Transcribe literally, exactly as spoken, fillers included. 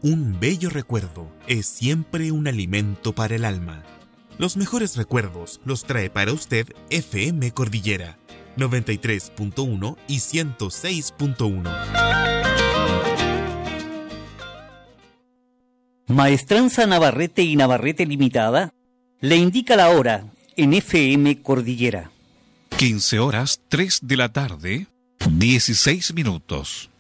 Un bello recuerdo es siempre un alimento para el alma. Los mejores recuerdos los trae para usted F M Cordillera noventa y tres punto uno y ciento seis punto uno. Maestranza Navarrete y Navarrete Limitada le indica la hora en F M Cordillera. quince horas tres de la tarde, dieciséis minutos.